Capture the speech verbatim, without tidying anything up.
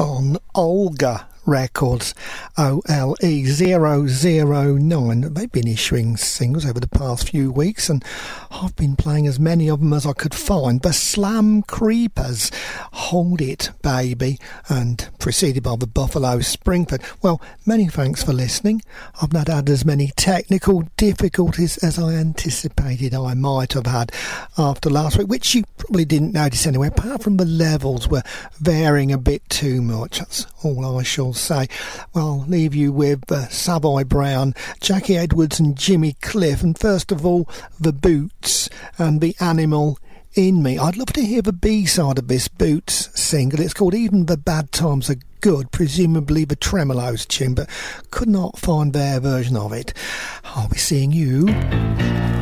on Olga Records, O L E zero zero nine. They've been issuing singles over the past few weeks, and I've been playing as many of them as I could find. The Slam Creepers, Hold It Baby, and preceded by the Buffalo Springford. Well, many thanks for listening. I've not had as many technical difficulties as I anticipated I might have had after last week, which you probably didn't notice anyway, apart from the levels were varying a bit too much. That's all I shall say. Well, I'll leave you with uh, Savoy Brown, Jackie Edwards and Jimmy Cliff, and first of all the Boots and The Animal in Me. I'd love to hear the B-side of this Boots single. It's called Even the Bad Times Are Good, presumably the Tremolos tune, but could not find their version of it. I'll be seeing you